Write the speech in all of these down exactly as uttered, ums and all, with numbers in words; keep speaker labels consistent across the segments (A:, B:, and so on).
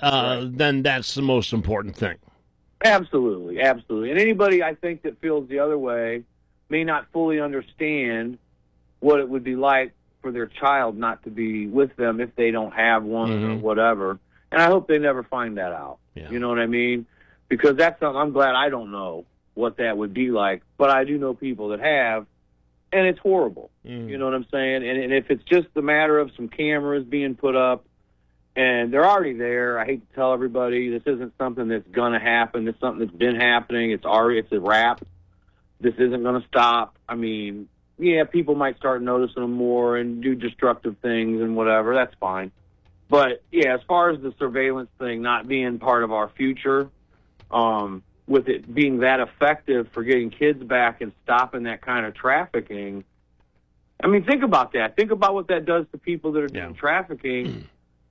A: uh,
B: right.
A: then that's the most important thing.
B: Absolutely, absolutely. And anybody, I think, that feels the other way may not fully understand what it would be like for their child not to be with them if they don't have one
A: Mm-hmm.
B: or whatever. And I hope they never find that out.
A: Yeah.
B: You know what I mean? Because that's something I'm glad I don't know what that would be like, but I do know people that have, and it's horrible.
A: Mm.
B: You know what I'm saying? And, and if it's just a matter of some cameras being put up, and they're already there, I hate to tell everybody, this isn't something that's going to happen. It's something that's been happening. It's already, it's a wrap. This isn't going to stop. I mean, yeah, people might start noticing them more and do destructive things and whatever. That's fine. But, yeah, as far as the surveillance thing not being part of our future, um, with it being that effective for getting kids back and stopping that kind of trafficking, I mean, think about that. Think about what that does to people that are doing
A: Yeah.
B: trafficking.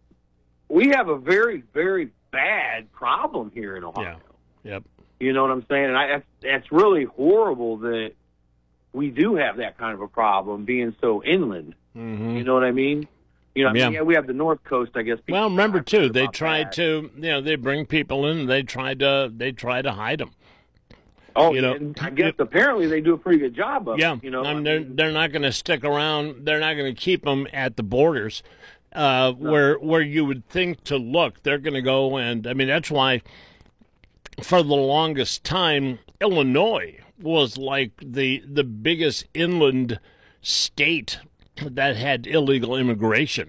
B: We have a very, very bad problem here in Ohio.
A: Yeah. Yep.
B: You know what I'm saying? And I, that's, that's really horrible that we do have that kind of a problem being so inland.
A: Mm-hmm.
B: You know what I mean? You know, I
A: Yeah.
B: mean, yeah, we have the North Coast, I guess. people
A: Well, remember
B: have
A: too,
B: heard
A: they
B: about
A: tried
B: that.
A: to, you know, they bring people in. They try to, they try to hide them.
B: Oh,
A: you know,
B: and I guess apparently they do a pretty good job of
A: Yeah,
B: it. You know,
A: I mean,
B: I
A: they're
B: mean,
A: they're not going to stick around. They're not going to keep them at the borders, uh, where where you would think to look. They're going to go, and I mean that's why, for the longest time, Illinois was like the the biggest inland state that had illegal immigration.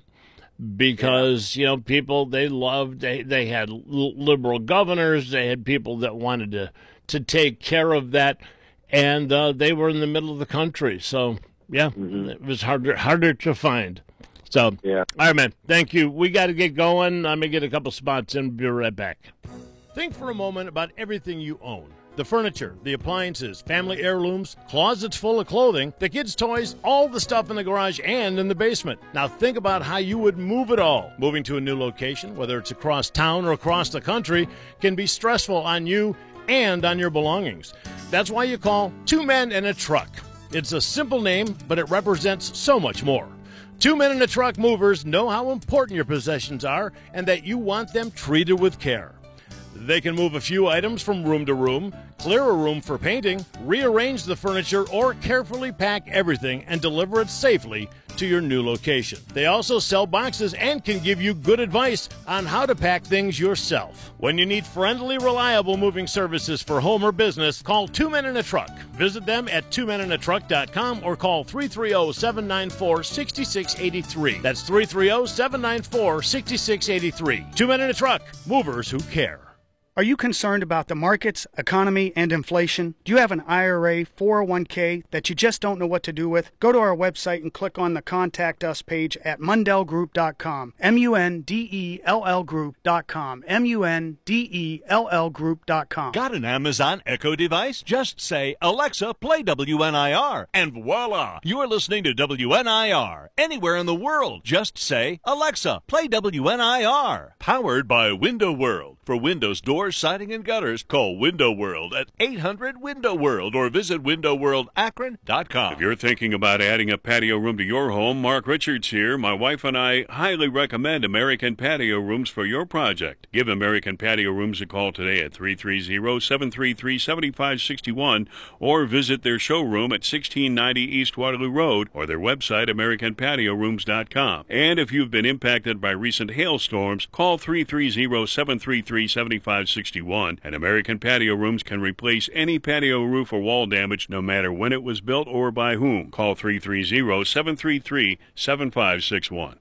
A: Because, you know, people, they loved, they, they had liberal governors, they had people that wanted to, to take care of that, and uh, they were in the middle of the country. So, yeah, mm-hmm. It was harder harder to find. So,
B: yeah.
A: All right, man, thank you. We got to get going. I'm going to get a couple spots in. Be right back. Think for a moment about everything you own. The furniture, the appliances, family heirlooms, closets full of clothing, the kids' toys, all the stuff in the garage and in the basement. Now think about how you would move it all. Moving to a new location, whether it's across town or across the country, can be stressful on you and on your belongings. That's why you call Two Men and a Truck. It's a simple name, but it represents so much more. Two Men and a Truck movers know how important your possessions are and that you want them treated with care. They can move a few items from room to room, clear a room for painting, rearrange the furniture, or carefully pack everything and deliver it safely to your new location. They also sell boxes and can give you good advice on how to pack things yourself. When you need friendly, reliable moving services for home or business, call Two Men and a Truck. Visit them at two men and a truck dot com or call three three zero, seven nine four, six six eight three. That's three three zero, seven nine four, six six eight three. Two Men and a Truck, movers who care.
C: Are you concerned about the markets, economy, and inflation? Do you have an I R A, four oh one k that you just don't know what to do with? Go to our website and click on the Contact Us page at mundell group dot com. M U N D E L L group dot com. M U N D E L L group dot com.
D: Got an Amazon Echo device? Just say, Alexa, play W N I R, and voila! You're listening to W N I R. Anywhere in the world, just say, Alexa, play W N I R. Powered by Window World. For windows, doors, siding, and gutters, call Window World at eight hundred window world or visit window world akron dot com.
E: If you're thinking about adding a patio room to your home, Mark Richards here. My wife and I highly recommend American Patio Rooms for your project. Give American Patio Rooms a call today at three three zero, seven three three, seven five six one or visit their showroom at sixteen ninety East Waterloo Road or their website, american patio rooms dot com. And if you've been impacted by recent hailstorms, call three three zero, seven three three, seven five six one, and American Patio Rooms can replace any patio roof or wall damage no matter when it was built or by whom. Call three three zero, seven three three, seven five six one.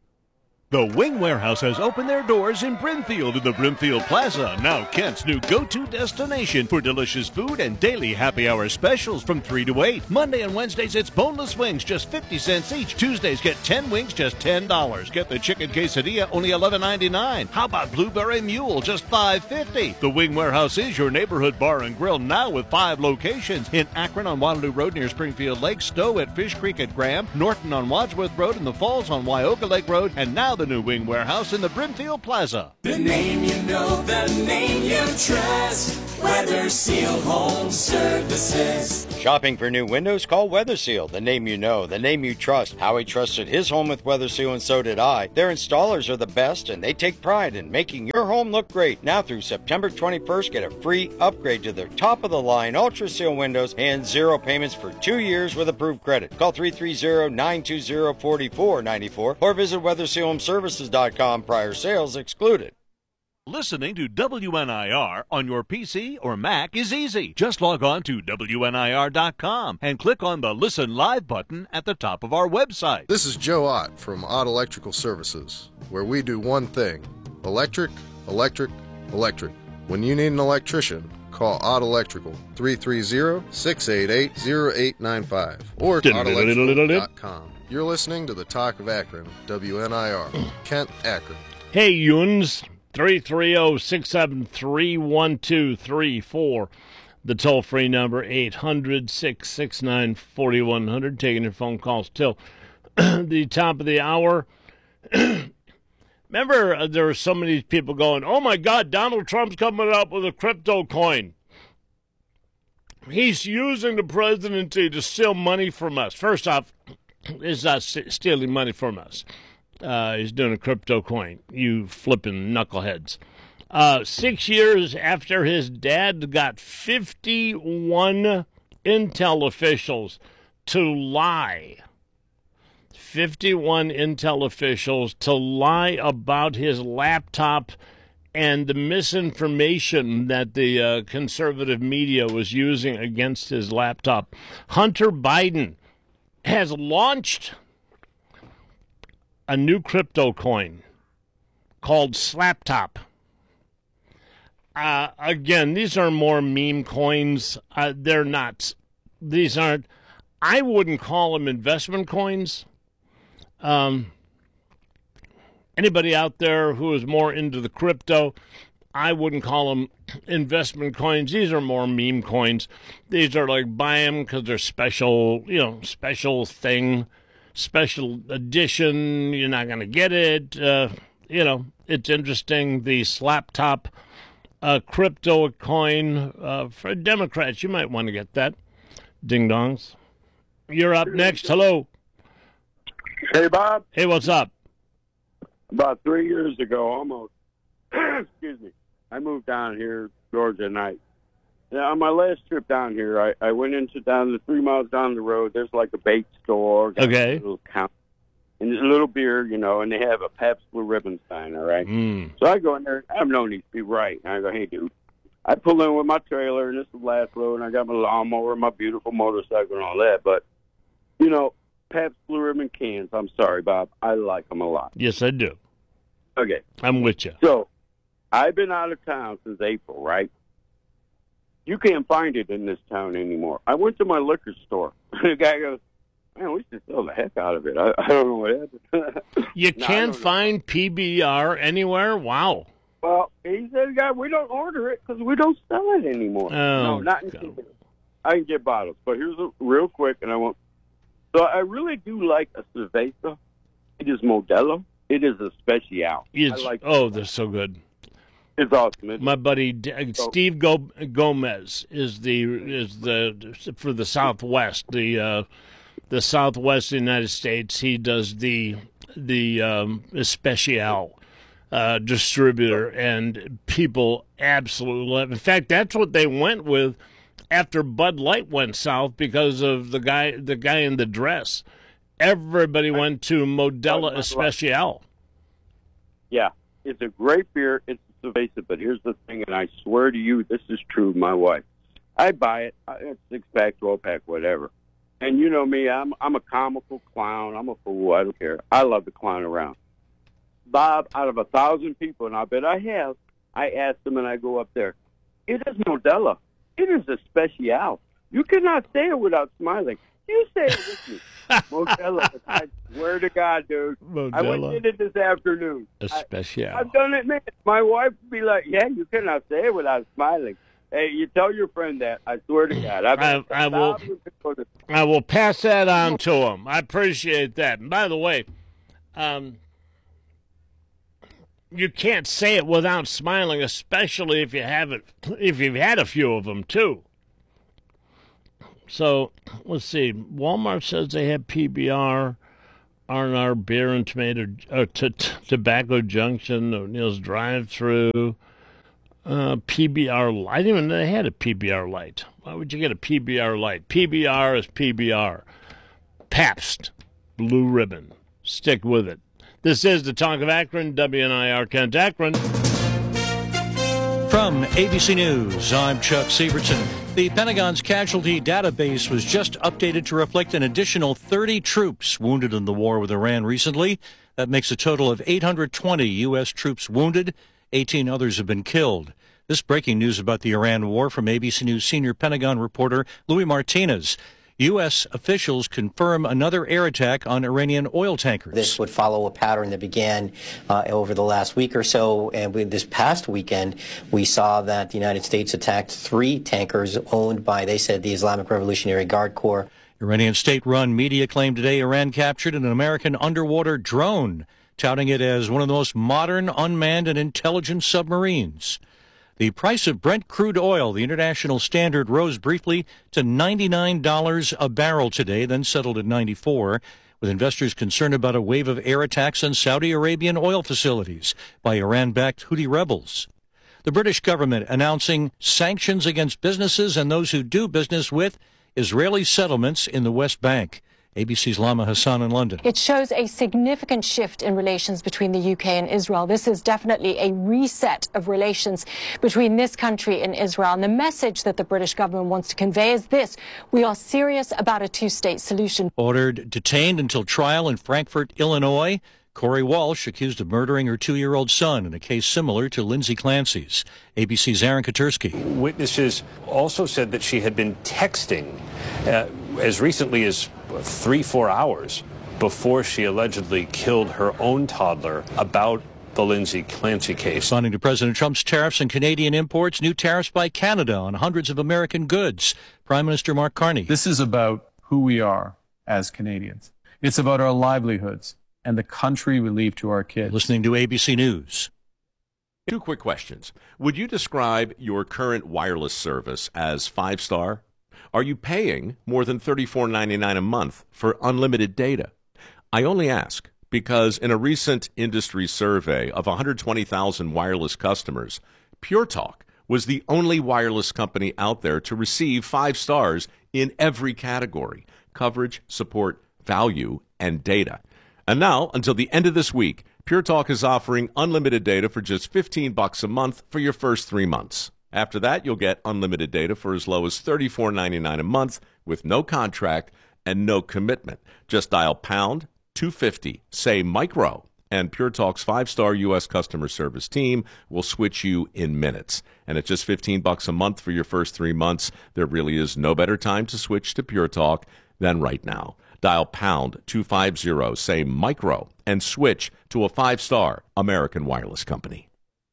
D: The Wing Warehouse has opened their doors in Brimfield in the Brimfield Plaza, now Kent's new go-to destination for delicious food and daily happy hour specials from three to eight. Monday and Wednesdays, it's boneless wings, just fifty cents each. Tuesdays, get ten wings, just ten dollars. Get the chicken quesadilla, only eleven ninety-nine. How about blueberry mule, just five fifty? The Wing Warehouse is your neighborhood bar and grill, now with five locations. In Akron on Waterloo Road near Springfield Lake, Stowe at Fish Creek at Graham, Norton on Wadsworth Road, and the Falls on Wyoka Lake Road, and now the new Wing Warehouse in the Brimfield Plaza.
F: The name you know, the name you trust. Weather Seal Home Services.
G: Shopping for new windows? Call Weather Seal, the name you know, the name you trust. Howie trusted his home with Weather Seal, and so did I. Their installers are the best, and they take pride in making your home look great. Now through September twenty-first, get a free upgrade to their top-of-the-line Ultra Seal windows and zero payments for two years with approved credit. Call three three zero, nine two zero, four four nine four or visit weather seal home services dot com. Prior sales excluded.
D: Listening to W N I R on your P C or Mac is easy. Just log on to W N I R dot com and click on the Listen Live button at the top of our website.
H: This is Joe Ott from Ott Electrical Services, where we do one thing: electric, electric, electric. When you need an electrician, call Ott Electrical, three three zero, six eight eight, zero eight nine five or ott electrical dot com. You're listening to the Talk of Akron, W N I R, Kent, Akron.
A: Hey, Yuns. three three zero, six seven three, one two three four. The toll-free number, eight hundred, six six nine, four one zero zero. Taking your phone calls till the top of the hour. Remember, uh, there were so many people going, oh, my God, Donald Trump's coming up with a crypto coin. He's using the presidency to steal money from us. First off, he's not st- stealing money from us. Uh, he's doing a crypto coin, you flipping knuckleheads. Uh, six years after his dad got fifty-one Intel officials to lie. fifty-one Intel officials to lie about his laptop and the misinformation that the uh, conservative media was using against his laptop. Hunter Biden has launched a new crypto coin called Slaptop. Uh, again, these are more meme coins. Uh, they're not. These aren't. I wouldn't call them investment coins. Um, anybody out there who is more into the crypto, I wouldn't call them investment coins. These are more meme coins. These are like buy them because they're special, you know, special thing. Special edition, you're not going to get it. Uh, you know, it's interesting. The Slaptop uh, crypto coin uh, for Democrats, you might want to get that. Ding dongs. You're up next. Hello.
I: Hey, Bob.
A: Hey, what's up?
I: About three years ago, almost, excuse me, I moved down here, Georgia, and I, yeah, on my last trip down here, I, I went into down the three miles down the road. There's like a bait store, got
A: okay,
I: a little count, and a little beer, you know, and they have a Pabst Blue Ribbon sign. All right,
A: mm.
I: so I go in there. I've known these people, right? And I go, hey, dude, I pull in with my trailer, and this is the last road, and I got my lawnmower, my beautiful motorcycle, and all that. But you know, Pabst Blue Ribbon cans. I'm sorry, Bob. I like them a lot.
A: Yes, I do.
I: Okay,
A: I'm with you.
I: So I've been out of town since April, right? You can't find it in this town anymore. I went to my liquor store. The guy goes, man, we should sell the heck out of it. I, I don't know what happened.
A: You
I: no,
A: can't find know. P B R anywhere? Wow.
I: Well, he said, guy, we don't order it because we don't sell it anymore.
A: Oh,
I: no, not in Canada. I can get bottles. But here's a real quick, and I won't. So I really do like a cerveza. It is Modelo. It is a special.
A: It's,
I: I like
A: oh, they're so good.
I: It's awesome.
A: My buddy D- Steve Go- Gomez is the is the for the Southwest, the uh, the Southwest United States. He does the the um, Especial uh, distributor, and people absolutely love it. In fact, that's what they went with after Bud Light went south because of the guy the guy in the dress. Everybody went to Modelo Especial.
I: Yeah, it's a great beer. It's cerveza, but here's the thing, and I swear to you, this is true. My wife, I buy it, it's six pack, twelve pack, whatever. And you know me, I'm I'm a comical clown. I'm a fool. I don't care. I love to clown around. Bob, out of a thousand people, and I bet I have, I ask them, and I go up there. It is Modelo. It is a special. You cannot say it without smiling. You say it with me. Modelo. I swear to God, dude.
A: Modelo.
I: I went and did it this afternoon.
A: A special.
I: I, I've done it, man. My wife would be like, yeah, you cannot say it without smiling. Hey, you tell your friend that. I swear to God. I,
A: I will I will pass that on to him. I appreciate that. And by the way, um, you can't say it without smiling, especially if you haven't, if you've had a few of them too. So let's see. Walmart says they have P B R, R and R Beer and Tomato, uh, t- t- Tobacco Junction, O'Neill's Drive-Thru, uh, P B R Light. I didn't even know they had a P B R Light. Why would you get a P B R Light? P B R is P B R. Pabst, Blue Ribbon. Stick with it. This is the Talk of Akron, W N I R Kent Akron.
J: From A B C News, I'm Chuck Sievertson. The Pentagon's casualty database was just updated to reflect an additional thirty troops wounded in the war with Iran recently. That makes a total of eight hundred twenty U S troops wounded. eighteen others have been killed. This breaking news about the Iran war from A B C News senior Pentagon reporter Louis Martinez. U S officials confirm another air attack on Iranian oil tankers.
K: This would follow a pattern that began uh, over the last week or so. And we, this past weekend, we saw that the United States attacked three tankers owned by, they said, the Islamic Revolutionary Guard Corps.
J: Iranian state-run media claimed today Iran captured an American underwater drone, touting it as one of the most modern, unmanned, and intelligent submarines. The price of Brent crude oil, the international standard, rose briefly to ninety-nine dollars a barrel today, then settled at ninety-four dollars, with investors concerned about a wave of air attacks on Saudi Arabian oil facilities by Iran-backed Houthi rebels. The British government announcing sanctions against businesses and those who do business with Israeli settlements in the West Bank. A B C's Lama Hassan in London.
L: It shows a significant shift in relations between the U K and Israel. This is definitely a reset of relations between this country and Israel. And the message that the British government wants to convey is this: we are serious about a two-state solution.
J: Ordered detained until trial in Frankfort, Illinois. Corey Walsh accused of murdering her two-year-old son in a case similar to Lindsay Clancy's. A B C's Aaron Katursky.
M: Witnesses also said that she had been texting uh, as recently as three, four hours before she allegedly killed her own toddler about the Lindsay Clancy case.
J: Responding to President Trump's tariffs on Canadian imports, new tariffs by Canada on hundreds of American goods. Prime Minister Mark Carney.
N: This is about who we are as Canadians. It's about our livelihoods and the country we leave to our kids.
J: Listening to A B C News.
O: Two quick questions. Would you describe your current wireless service as five-star? Are you paying more than thirty-four ninety-nine a month for unlimited data? I only ask because in a recent industry survey of one hundred twenty thousand wireless customers, Pure Talk was the only wireless company out there to receive five stars in every category: coverage, support, value, and data. And now, until the end of this week, Pure Talk is offering unlimited data for just fifteen bucks a month for your first three months. After that, you'll get unlimited data for as low as thirty-four ninety-nine a month with no contract and no commitment. Just dial pound two fifty, say micro, and Pure Talk's five-star U S customer service team will switch you in minutes. And at just fifteen bucks a month for your first three months, there really is no better time to switch to Pure Talk than right now. Dial pound two fifty, say micro, and switch to a five-star American wireless company.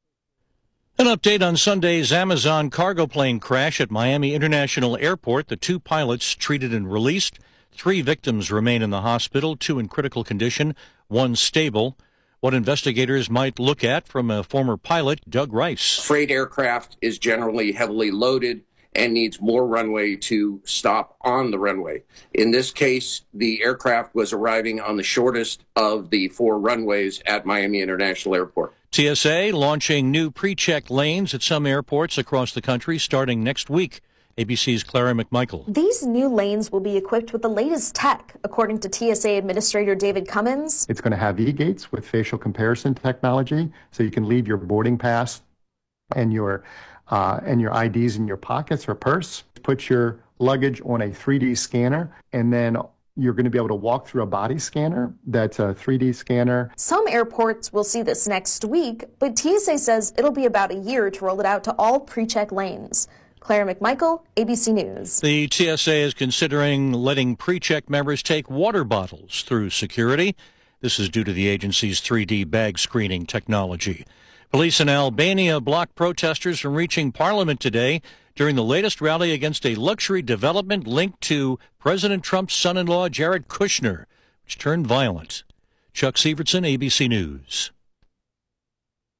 J: An update on Sunday's Amazon cargo plane crash at Miami International Airport. The two pilots treated and released. Three victims remain in the hospital, two in critical condition, one stable. What investigators might look at from a former pilot, Doug Rice.
P: Freight aircraft is generally heavily loaded and needs more runway to stop on the runway. In this case, the aircraft was arriving on the shortest of the four runways at Miami International Airport.
J: T S A launching new pre-check lanes at some airports across the country starting next week. A B C's Clara McMichael.
Q: These new lanes will be equipped with the latest tech, according to T S A Administrator David Cummins.
R: It's going to have e-gates with facial comparison technology, so you can leave your boarding pass and your uh, and your I Ds in your pockets or purse. Put your luggage on a three D scanner, and then you're going to be able to walk through a body scanner that's a three D scanner.
Q: Some airports will see this next week, but T S A says it'll be about a year to roll it out to all pre-check lanes. Claire McMichael, A B C News.
J: The T S A is considering letting pre-check members take water bottles through security. This is due to the agency's three D bag screening technology. Police in Albania blocked protesters from reaching Parliament today during the latest rally against a luxury development linked to President Trump's son-in-law, Jared Kushner, which turned violent. Chuck Sievertson, A B C News.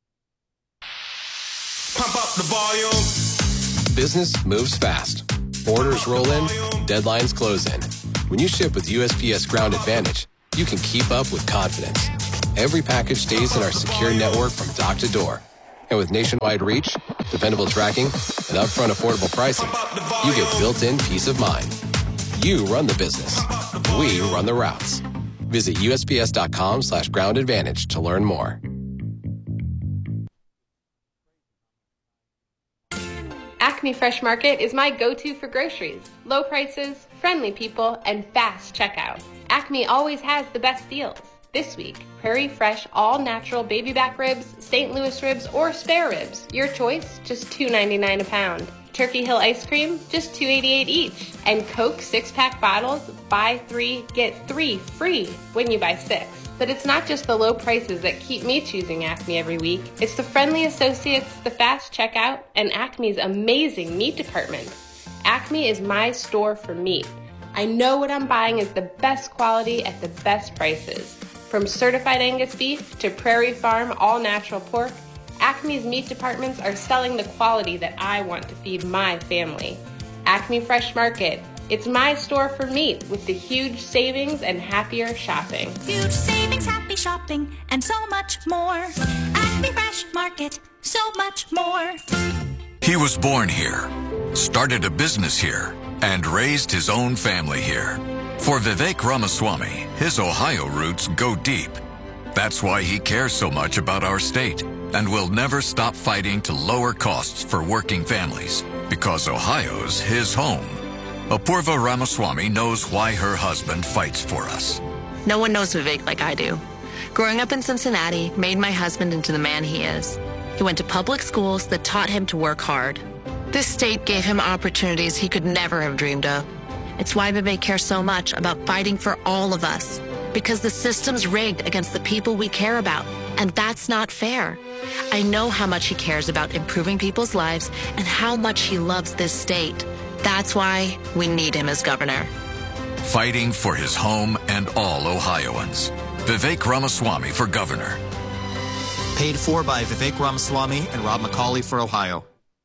S: Pump up the volume.
T: Business moves fast. Orders roll in, deadlines close in. When you ship with U S P S Ground Advantage, you can keep up with confidence. Every package stays in our secure network from dock to door. And with nationwide reach, dependable tracking, and upfront affordable pricing, you get built-in peace of mind. You run the business. We run the routes. Visit USPS.com slash ground advantage to learn more.
U: Acme Fresh Market is my go-to for groceries. Low prices, friendly people, and fast checkout. Acme always has the best deals. This week, Prairie Fresh all-natural baby back ribs, Saint Louis ribs, or spare ribs. Your choice, just two ninety-nine a pound. Turkey Hill ice cream, just two eighty-eight each. And Coke six-pack bottles, buy three, get three free when you buy six. But it's not just the low prices that keep me choosing Acme every week. It's the friendly associates, the fast checkout, and Acme's amazing meat department. Acme is my store for meat. I know what I'm buying is the best quality at the best prices. From certified Angus beef to Prairie Farm all-natural pork, Acme's meat departments are selling the quality that I want to feed my family. Acme Fresh Market. It's my store for meat with the huge savings and happier shopping.
V: Huge savings, happy shopping, and so much more. Acme Fresh Market, so much more.
W: He was born here, started a business here, and raised his own family here. For Vivek Ramaswamy, his Ohio roots go deep. That's why he cares so much about our state and will never stop fighting to lower costs for working families, because Ohio's his home. Apurva Ramaswamy knows why her husband fights for us.
X: No one knows Vivek like I do. Growing up in Cincinnati made my husband into the man he is. He went to public schools that taught him to work hard. This state gave him opportunities he could never have dreamed of. It's why Vivek cares so much about fighting for all of us, because the system's rigged against the people we care about, and that's not fair. I know how much he cares about improving people's lives and how much he loves this state. That's why we need him as governor.
W: Fighting for his home and all Ohioans. Vivek Ramaswamy for governor.
Y: Paid for by Vivek Ramaswamy and Rob McCauley for Ohio.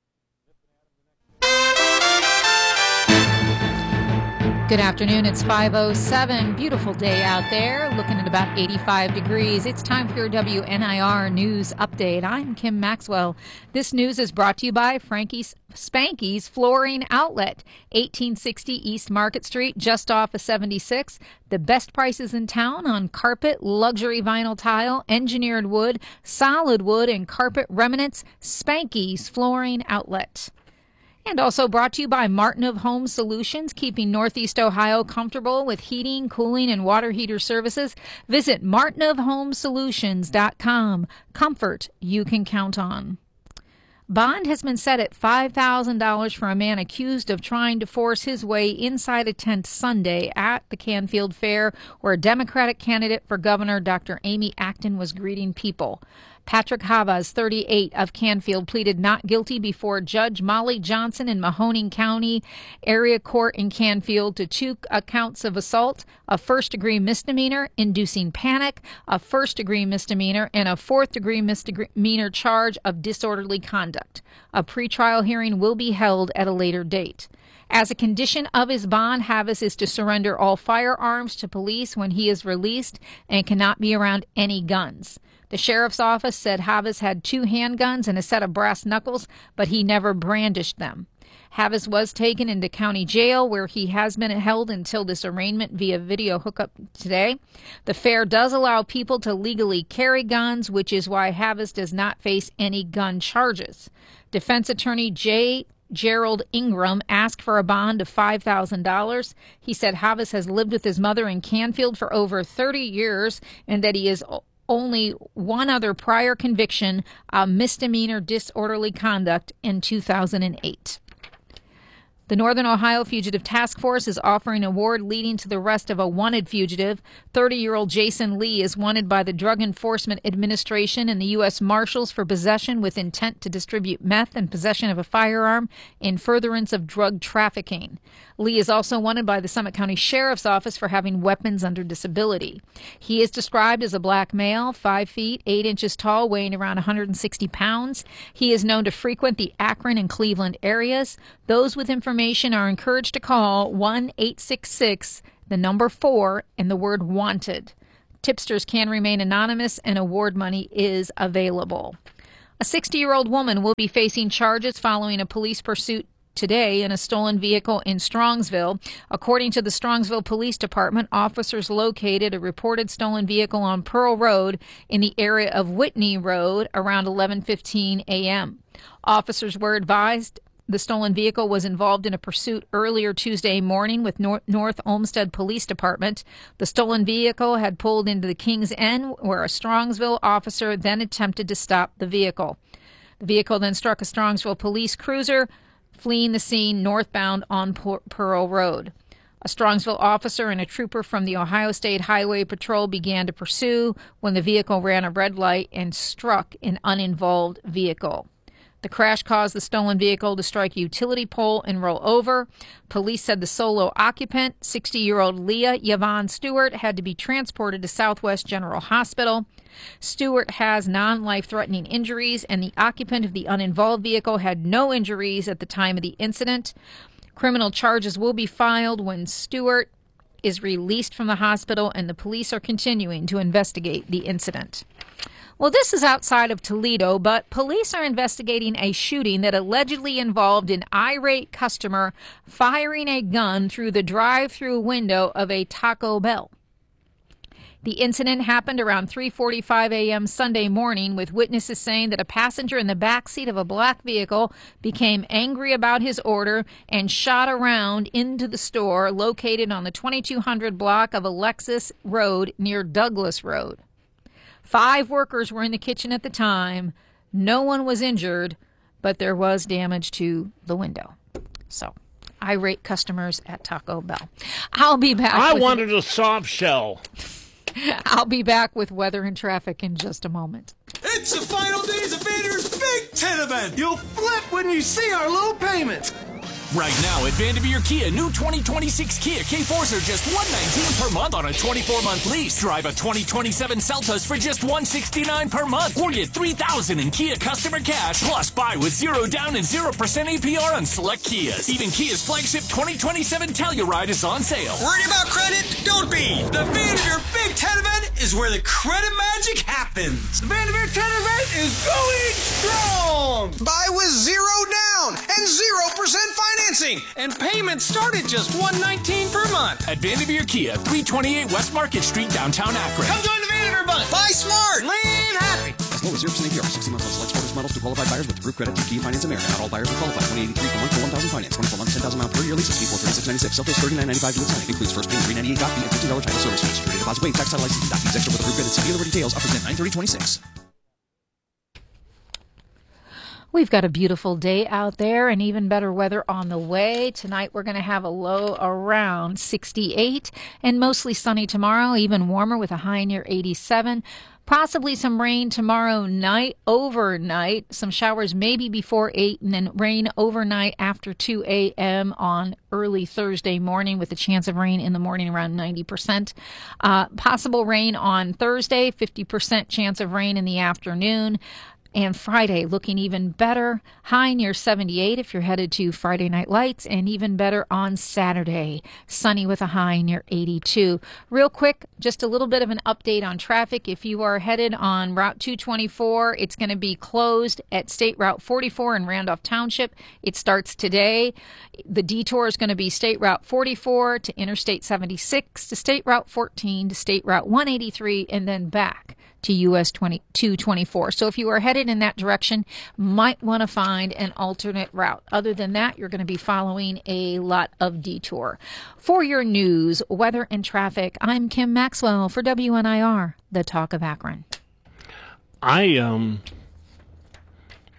Z: Good afternoon. It's five oh seven. Beautiful day out there. Looking at about eighty-five degrees. It's time for your W N I R News Update. I'm Kim Maxwell. This news is brought to you by Frankie's Spanky's Flooring Outlet, eighteen sixty East Market Street, just off of seventy-six. The best prices in town on carpet, luxury vinyl tile, engineered wood, solid wood, and carpet remnants. Spanky's Flooring Outlet. And also brought to you by Martin of Home Solutions, keeping Northeast Ohio comfortable with heating, cooling, and water heater services. Visit martin of home solutions dot com. Comfort you can count on. Bond has been set at five thousand dollars for a man accused of trying to force his way inside a tent Sunday at the Canfield Fair, where Democratic candidate for governor Doctor Amy Acton was greeting people. Patrick Havas, thirty-eight, of Canfield, pleaded not guilty before Judge Molly Johnson in Mahoning County Area Court in Canfield to two counts of assault, a first-degree misdemeanor, inducing panic, a first-degree misdemeanor, and a fourth-degree misdemeanor charge of disorderly conduct. A pretrial hearing will be held at a later date. As a condition of his bond, Havas is to surrender all firearms to police when he is released and cannot be around any guns. The sheriff's office said Havas had two handguns and a set of brass knuckles, but he never brandished them. Havas was taken into county jail, where he has been held until this arraignment via video hookup today. The fair does allow people to legally carry guns, which is why Havas does not face any gun charges. Defense attorney J. Gerald Ingram asked for a bond of five thousand dollars. He said Havas has lived with his mother in Canfield for over thirty years and that he is only one other prior conviction of misdemeanor disorderly conduct in two thousand eight. The Northern Ohio Fugitive Task Force is offering an award leading to the arrest of a wanted fugitive. thirty-year-old Jason Lee is wanted by the Drug Enforcement Administration and the U S Marshals for possession with intent to distribute meth and possession of a firearm in furtherance of drug trafficking. Lee is also wanted by the Summit County Sheriff's Office for having weapons under disability. He is described as a black male, five feet, eight inches tall, weighing around one hundred sixty pounds. He is known to frequent the Akron and Cleveland areas. Those with information are encouraged to call one eight six six, the number four, and the word wanted. Tipsters can remain anonymous, and award money is available. A sixty-year-old woman will be facing charges following a police pursuit today in a stolen vehicle in Strongsville. According to the Strongsville Police Department, officers located a reported stolen vehicle on Pearl Road in the area of Whitney Road around eleven fifteen a.m. Officers were advised the stolen vehicle was involved in a pursuit earlier Tuesday morning with North, North Olmsted Police Department. The stolen vehicle had pulled into the King's End, where a Strongsville officer then attempted to stop the vehicle. The vehicle then struck a Strongsville police cruiser, fleeing the scene northbound on Pearl Road. A Strongsville officer and a trooper from the Ohio State Highway Patrol began to pursue when the vehicle ran a red light and struck an uninvolved vehicle. The crash caused the stolen vehicle to strike a utility pole and roll over. Police said the solo occupant, sixty-year-old Leah Yvonne Stewart, had to be transported to Southwest General Hospital. Stewart has non-life-threatening injuries, and the occupant of the uninvolved vehicle had no injuries at the time of the incident. Criminal charges will be filed when Stewart is released from the hospital, and the police are continuing to investigate the incident. Well, this is outside of Toledo, but police are investigating a shooting that allegedly involved an irate customer firing a gun through the drive-through window of a Taco Bell. The incident happened around three forty-five a.m. Sunday morning, with witnesses saying that a passenger in the back seat of a black vehicle became angry about his order and shot around into the store located on the twenty-two hundred block of Alexis Road near Douglas Road. Five workers were in the kitchen at the time. No one was injured, but there was damage to the window. So, irate customers at Taco Bell. I'll be back.
A: I
Z: with
A: wanted a soft shell.
Z: I'll be back with weather and traffic in just a moment.
S: It's the final days of Vanderveer's Big Ten event. You'll flip when you see our low payments.
B: Right now at Vanderveer Kia, new twenty twenty-six Kia K fours are just one hundred nineteen dollars per month on a twenty-four month lease. Drive a twenty twenty-seven Seltos for just one hundred sixty-nine dollars per month, or get three thousand dollars in Kia customer cash. Plus, buy with zero down and zero percent A P R on select Kias. Even Kia's flagship twenty twenty-seven Telluride is on sale.
S: Worried about credit? Don't be. The Vanderveer Big Ten event is where the credit magic happens. The Vanderveer Ten event is going strong. Buy with zero down and zero percent financing, and payments start at just one hundred nineteen dollars per month.
B: At Vanderveer Kia, three twenty-eight West Market Street, downtown Akron.
S: Come join the Vanderveer bunch. Buy smart. Live happy.
C: As low as zero percent A P R, sixty months on select sports models to qualified buyers with approved credit through Kia Finance America. Not all buyers will qualify. twenty eighty-three per month for one thousand finance. twenty-four months, ten thousand mile per year leases. Fee for thirty-six ninety-six. Seltos thirty-nine ninety-five to sign. Includes first payment three ninety-eight fee and fifteen dollars title service fees. Security deposit waived. Tax title license. Doc fees extra with approved credit. See dealer for details. Offers at nine thirty twenty-six.
Z: We've got a beautiful day out there and even better weather on the way. Tonight we're going to have a low around sixty-eight and mostly sunny tomorrow, even warmer with a high near eighty-seven. Possibly some rain tomorrow night, overnight. Some showers maybe before eight, and then rain overnight after two a.m. on early Thursday morning, with a chance of rain in the morning around ninety percent. Uh, possible rain on Thursday, fifty percent chance of rain in the afternoon. And Friday looking even better, high near seventy-eight if you're headed to Friday Night Lights, and even better on Saturday, sunny with a high near eighty-two. Real quick, just a little bit of an update on traffic. If you are headed on Route two twenty-four, it's going to be closed at State Route forty-four in Randolph Township. It starts today. The detour is going to be State Route forty-four to Interstate seventy-six to State Route fourteen to State Route one eighty-three, and then back to U S two twenty-four. So if you are headed in that direction, might want to find an alternate route. Other than that, you're going to be following a lot of detour. For your news, weather, and traffic, I'm Kim Maxwell for W N I R, the Talk of Akron.
A: I um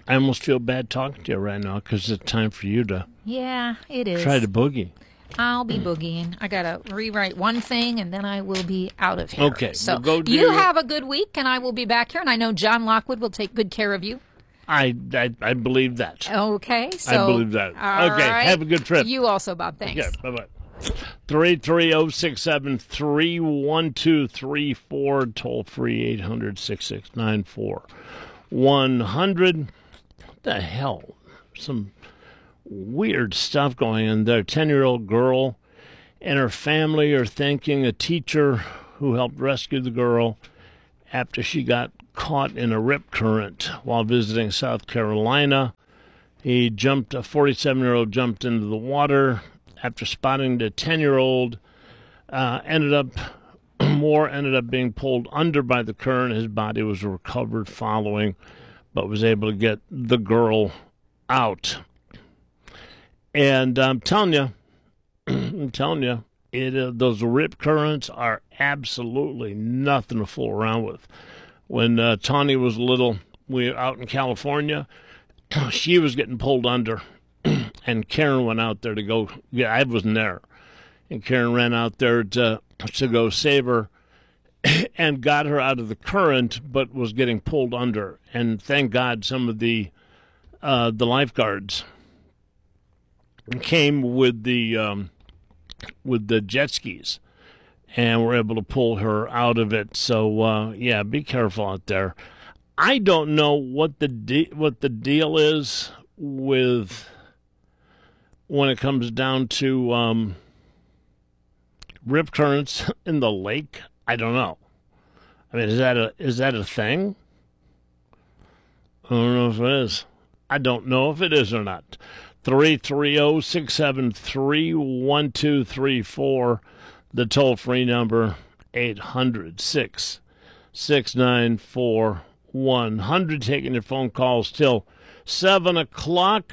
A: I almost feel bad talking to you right now because it's time for you to
Z: Yeah, it is.
A: try to boogie.
Z: I'll be boogieing. I got to rewrite one thing, and then I will be out of here.
A: Okay.
Z: So
A: we'll go do
Z: you
A: your-
Z: have a good week, and I will be back here, and I know John Lockwood will take good care of you.
A: I, I, I believe that.
Z: Okay. So,
A: I believe that.
Z: all
A: Okay.
Z: right.
A: Have a good trip.
Z: You also, Bob. Thanks.
A: Yeah. Bye-bye. three three zero, six seven three, one two three four, toll free eight hundred, six six nine, four one hundred. What the hell? Some weird stuff going on there. ten-year-old girl and her family are thanking a teacher who helped rescue the girl after she got caught in a rip current while visiting South Carolina. He jumped, a forty-seven-year-old jumped into the water after spotting the ten-year-old. Uh, ended up, Moore ended up being pulled under by the current. His body was recovered following, but was able to get the girl out. And I'm telling you, I'm telling you, it uh, those rip currents are absolutely nothing to fool around with. When uh, Tawny was little, we were out in California. She was getting pulled under, and Karen went out there to go. Yeah, I wasn't there, and Karen ran out there to to go save her, and got her out of the current, but was getting pulled under. And thank God, some of the uh, the lifeguards came with the um, with the jet skis, and were able to pull her out of it. So uh, yeah, be careful out there. I don't know what the de- what the deal is with when it comes down to um, rip currents in the lake. I don't know. I mean, is that a is that a thing? I don't know if it is. I don't know if it is or not. three three zero, six seven three, one two three four. The toll-free number, eight hundred, six six nine four, one hundred. Taking your phone calls till seven o'clock.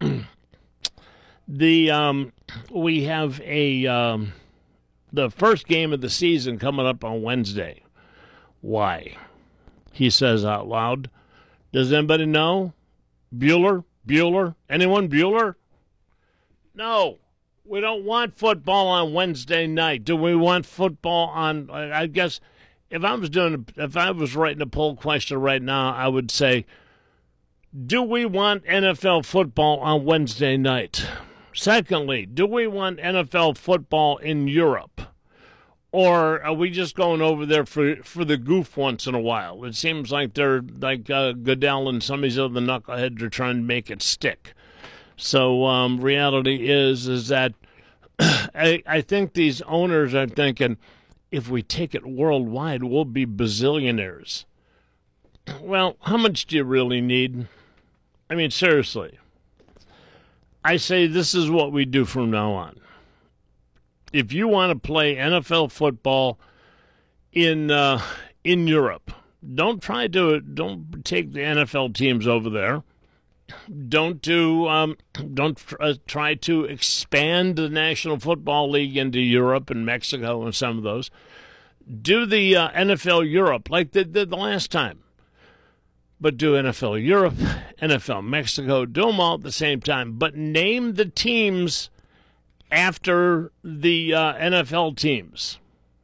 A: the um, we have a um, the first game of the season coming up on Wednesday. Why? He says out loud. Does anybody know? Bueller? Bueller? Anyone Bueller? No. We don't want football on Wednesday night. Do we want football on? I guess if I was doing, if I was writing a poll question right now, I would say, do we want N F L football on Wednesday night? Secondly, do we want N F L football in Europe? Or are we just going over there for, for the goof once in a while? It seems like they're like uh, Goodell and some of these other knuckleheads are trying to make it stick. So um, reality is is that I, I think these owners are thinking, if we take it worldwide, we'll be bazillionaires. Well, how much do you really need? I mean, seriously. I say this is what we do from now on. If you want to play N F L football in uh, in Europe, don't try to don't take the N F L teams over there. Don't do um, don't tr- try to expand the National Football League into Europe and Mexico and some of those. Do the uh, N F L Europe like they did the last time, but do N F L Europe, N F L Mexico. Do them all at the same time, but name the teams after the uh, N F L teams.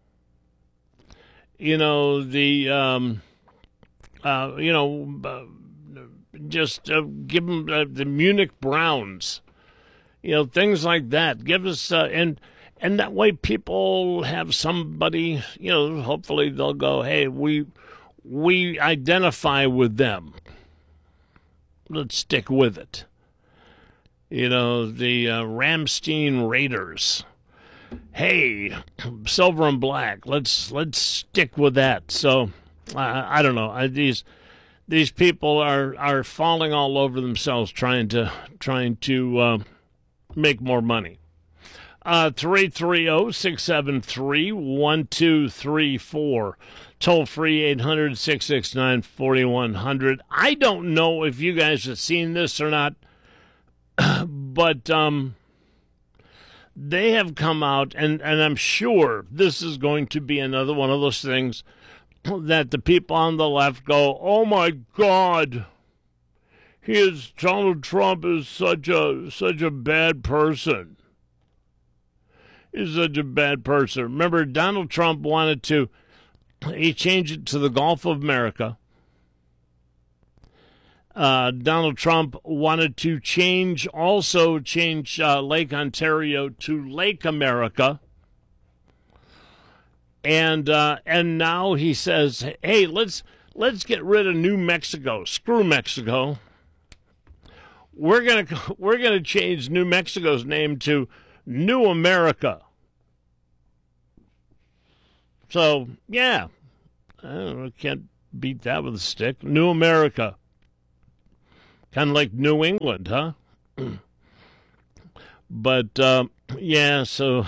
A: You know, the, um, uh, you know, uh, just uh, give them uh, the Munich Browns, you know, things like that. Give us, uh, and and that way people have somebody, you know, hopefully they'll go, hey, we we identify with them. Let's stick with it. You know, the uh, Ramstein Raiders. Hey, silver and black. Let's let's stick with that. So uh, I don't know. I, these these people are, are falling all over themselves trying to trying to uh, make more money. Uh, three three zero, six seven three, one two three four. Toll free eight hundred, six six nine, four one zero zero. I don't know if you guys have seen this or not. But um, they have come out, and, and I'm sure this is going to be another one of those things that the people on the left go, oh, my God, he is Donald Trump is such a such a bad person. He's such a bad person. Remember, Donald Trump wanted to he changed it to the Gulf of America. Uh, Donald Trump wanted to change, also change uh, Lake Ontario to Lake America. And uh, and now he says, hey, let's let's get rid of New Mexico. Screw Mexico. We're gonna we're gonna change New Mexico's name to New America. So yeah, I don't know, can't beat that with a stick. New America. Kind of like New England, huh? But, uh, yeah, so,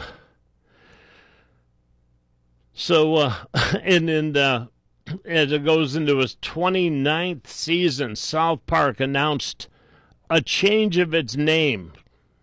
A: so, uh, and, and uh, as it goes into its twenty-ninth season, South Park announced a change of its name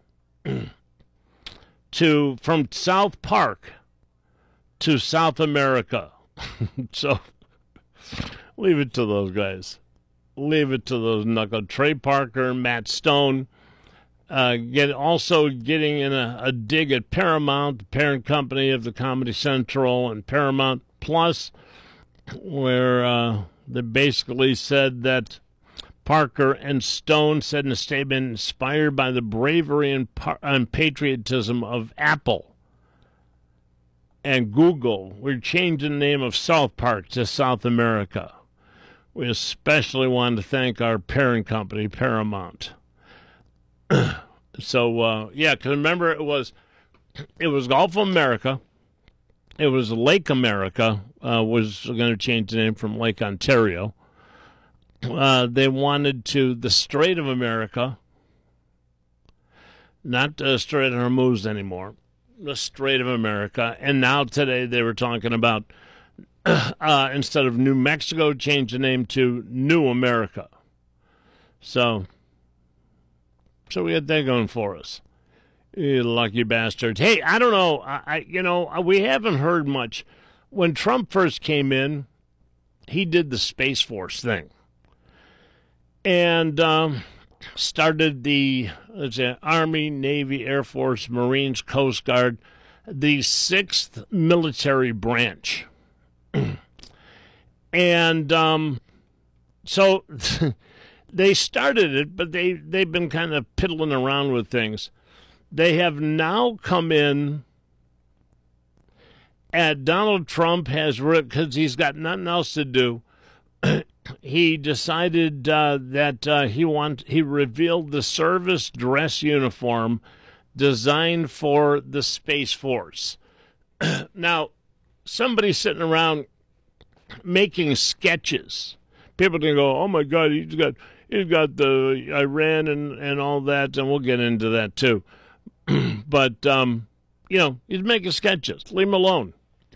A: to, from South Park to South America. So, leave it to those guys. Leave it to those knuckle. Trey Parker, Matt Stone, uh, get also getting in a, a dig at Paramount, the parent company of the Comedy Central and Paramount Plus, where uh, they basically said that Parker and Stone said in a statement, inspired by the bravery and, par- and patriotism of Apple and Google, we're changing the name of South Park to South America. We especially wanted to thank our parent company, Paramount. So, uh, yeah, because remember, it was it was Gulf of America. It was Lake America, uh, was going to change the name from Lake Ontario. Uh, they wanted to the Strait of America, not the Strait of Hormuz anymore, the Strait of America. And now today they were talking about Uh, instead of New Mexico, change the name to New America. So, so we got that going for us. You lucky bastards. Hey, I don't know. I, I, you know, we haven't heard much. When Trump first came in, he did the Space Force thing, and um, started the let's say, Army, Navy, Air Force, Marines, Coast Guard, the sixth military branch. And um, so they started it, but they, they've been kind of piddling around with things. They have now come in, and Donald Trump has, because he's got nothing else to do, he decided uh, that uh, he want, he revealed the service dress uniform designed for the Space Force. Now, somebody sitting around making sketches. People can go, oh my God, he's got he's got the Iran and, and all that, and we'll get into that too. But um, you know, he's making sketches. Leave him alone.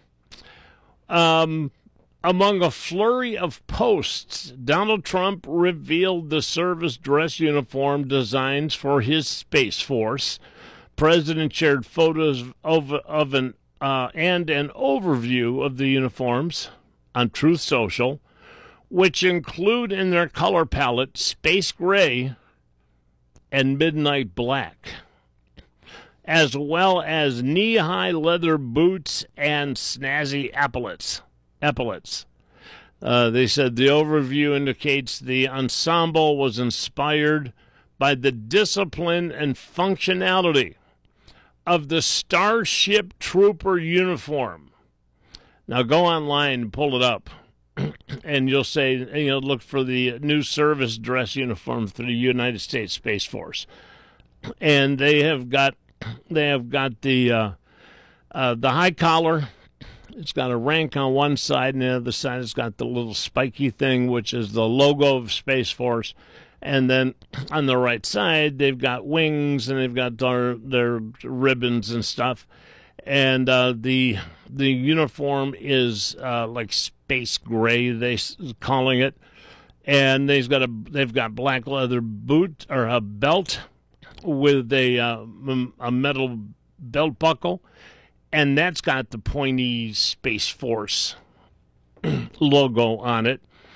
A: Um, among a flurry of posts, Donald Trump revealed the service dress uniform designs for his Space Force. President shared photos of of an Uh, and an overview of the uniforms on Truth Social, which include in their color palette space gray and midnight black, as well as knee-high leather boots and snazzy epaulets. epaulets. Uh, they said the overview indicates the ensemble was inspired by the discipline and functionality of the Starship Trooper uniform. Now go online and pull it up, and you'll say, you know, look for the new service dress uniform for the United States Space Force, and they have got they have got the uh, uh, the high collar. It's got a rank on one side, and the other side it's got the little spiky thing, which is the logo of Space Force. And then on the right side, they've got wings and they've got their, their ribbons and stuff. And uh, the the uniform is uh, like space gray, they calling it. And they've got a they've got black leather boot or a belt with a uh, a metal belt buckle, and that's got the pointy Space Force logo on it.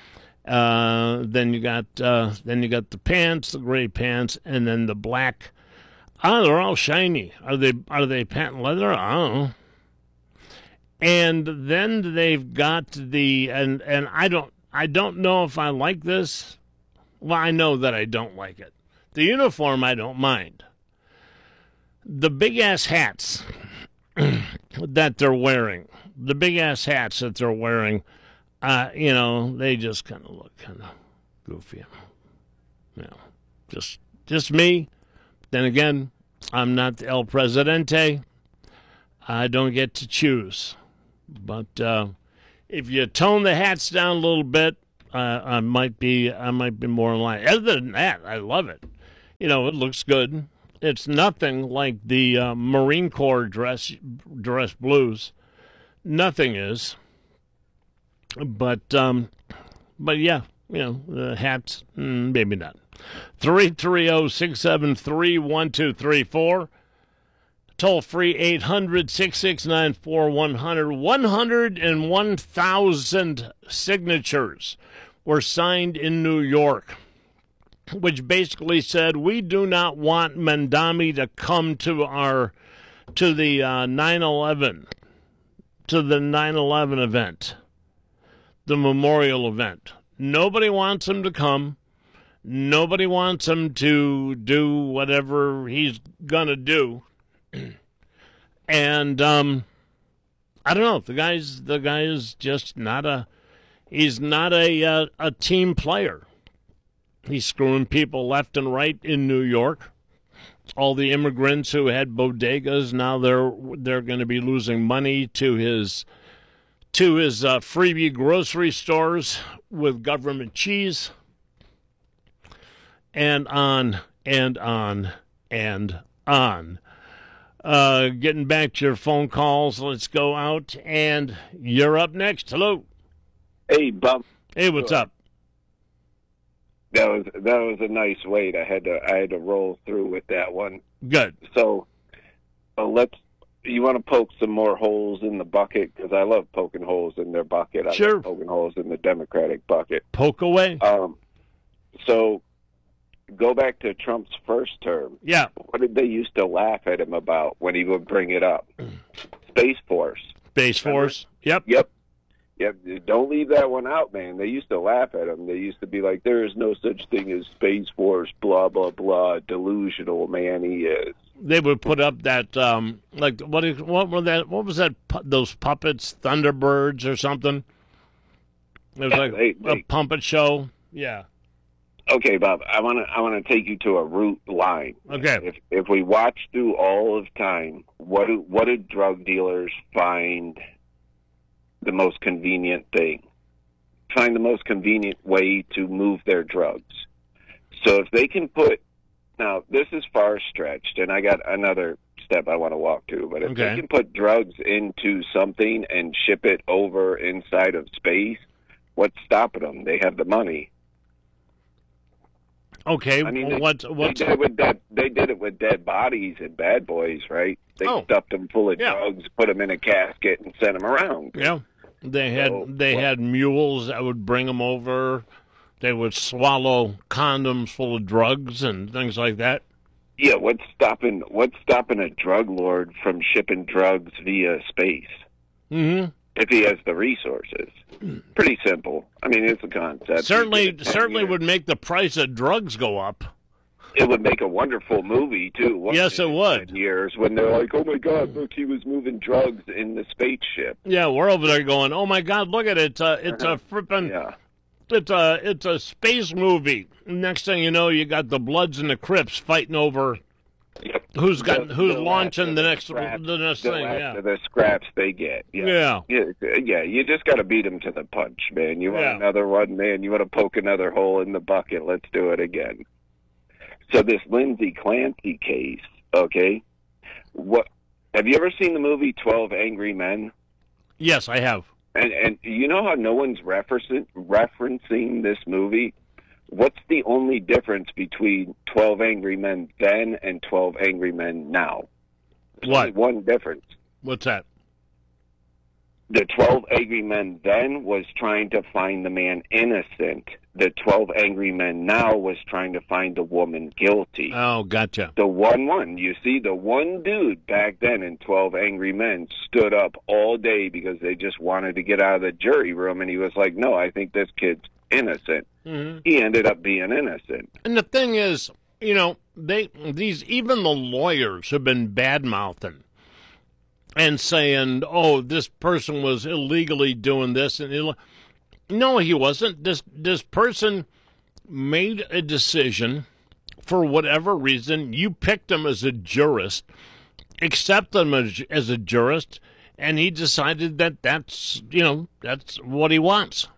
A: Uh, then you got uh, then you got the pants, the gray pants, and then the black. Oh, they're all shiny. Are they are they patent leather? I don't know. And then they've got the and and I don't I don't know if I like this. Well, I know that I don't like it. The uniform I don't mind. The big ass hats that they're wearing, the big ass hats that they're wearing, uh, you know, they just kind of look kind of goofy. You know, just just me. Then again, I'm not the El Presidente. I don't get to choose. But uh, if you tone the hats down a little bit, uh, I might be I might be more in line. Other than that, I love it. You know, it looks good. It's nothing like the uh, Marine Corps dress dress blues. Nothing is. But um, but yeah, you know, the hats, mm, maybe not. three three zero, six seven three, one two three four. Toll free eight hundred, six six nine, four one zero zero. one hundred one thousand signatures were signed in New York, which basically said we do not want Mandami to come to our to the uh, nine eleven to the nine eleven event, the memorial event. Nobody wants him to come. Nobody wants him to do whatever he's gonna do. And um, I don't know. The guy's the guy is just not a. He's not a uh, a team player. He's screwing people left and right in New York. All the immigrants who had bodegas, now they're they're going to be losing money to his to his uh, freebie grocery stores with government cheese. And on and on and on. Uh, getting back to your phone calls, let's go out, and you're up next. Hello.
D: Hey, Bob.
A: Hey, what's up?
D: That was that was a nice wait. I had to I had to roll through with that one.
A: Good.
D: So, uh, let's. You want to poke some more holes in the bucket, because I love poking holes in their bucket. I
A: Sure.
D: love poking holes in the Democratic bucket.
A: Poke away.
D: Um. So, go back to Trump's first term.
A: Yeah.
D: What did they used to laugh at him about when he would bring it up? Space Force.
A: Space Force. Yep.
D: Yep. Yep. Don't leave that one out, man. They used to laugh at him. They used to be like, there is no such thing as Space Force, blah, blah, blah, delusional, man, he is.
A: They would put up that, um, like, what is, what were that, what was that, pu- those puppets, Thunderbirds or something? It was like
D: They-
A: a
D: they-
A: puppet show. Yeah.
D: Okay, Bob, I want to I want to take you to a root line.
A: Okay.
D: If if we watch through all of time, what do what do drug dealers find the most convenient thing? Find the most convenient way to move their drugs. So if they can put, now this is far stretched, and I got another step I want to walk to, but if
A: Okay.
D: they can put drugs into something and ship it over inside of space, what's stopping them? They have the money.
A: Okay.
D: I mean,
A: well,
D: they,
A: what's,
D: they
A: what's,
D: did it with dead. They did it with dead bodies and Bad Boys, right? They
A: Oh.
D: stuffed them full of
A: Yeah.
D: drugs, put them in a casket, and sent them around.
A: yeah. They had,
D: So,
A: they
D: what-
A: had mules that would bring them over. They would swallow condoms full of drugs and things like that.
D: Yeah, what's stopping? What's stopping a drug lord from shipping drugs via space?
A: Mm-hmm.
D: If he has the resources, pretty simple. I mean, it's a concept.
A: Certainly,
D: You get it ten
A: certainly
D: years.
A: would make the price of drugs go up.
D: It would make a wonderful movie too. wouldn't
A: Yes, it would.
D: in Years when they're like, "Oh my God, look, he was moving drugs in the spaceship."
A: Yeah, we're over there going, "Oh my God, look at it! It's a, it's a frippin',
D: Yeah.
A: it's a, it's a space movie." Next thing you know, you got the Bloods and the Crips fighting over who's got,
D: The-
A: who's
D: the
A: launching
D: last
A: the
D: of
A: next,
D: scraps-
A: the next
D: the
A: thing.
D: last
A: Yeah,
D: of the scraps they get.
A: Yeah.
D: yeah, yeah. yeah, You just got to beat them to the punch, man. You want
A: Yeah.
D: another one, man? You want to poke another hole in the bucket? Let's do it again. So this Lindsay Clancy case, okay? What? Have you ever seen the movie twelve Angry Men?
A: yes, I have.
D: And and you know how no one's referencing referencing this movie? What's the only difference between twelve Angry Men then and twelve Angry Men now? There's
A: What?
D: only one difference.
A: What's that?
D: The twelve Angry Men then was trying to find the man innocent. The twelve Angry Men now was trying to find the woman guilty.
A: Oh, gotcha.
D: The one one, you see, the one dude back then in twelve Angry Men stood up all day because they just wanted to get out of the jury room, and he was like, no, I think this kid's innocent.
A: Mm-hmm.
D: He ended up being innocent.
A: And the thing is, you know, they these even the lawyers have been bad-mouthing and saying, oh, this person was illegally doing this. And Ill-. No, he wasn't. This this person made a decision for whatever reason. You picked him as a jurist, accept him as, as a jurist, and he decided that that's, you know, that's what he wants.